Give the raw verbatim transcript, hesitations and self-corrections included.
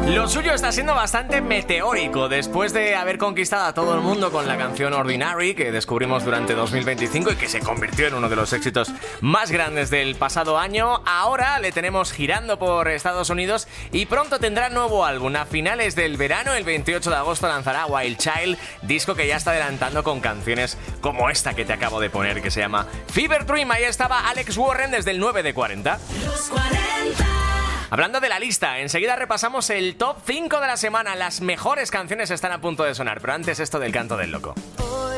Lo suyo está siendo bastante meteórico. Después de haber conquistado a todo el mundo con la canción Ordinary, que descubrimos durante dos mil veinticinco y que se convirtió en uno de los éxitos más grandes del pasado año, ahora le tenemos girando por Estados Unidos y pronto tendrá nuevo álbum. A finales del verano, el veintiocho de agosto, lanzará Wild Child, disco que ya está adelantando con canciones como esta que te acabo de poner, que se llama Fever Dream. Ahí estaba Alex Warren desde el nueve de cuarenta. Los cuarenta. Hablando de la lista, enseguida repasamos el top cinco de la semana. Las mejores canciones están a punto de sonar, pero antes esto del canto del loco.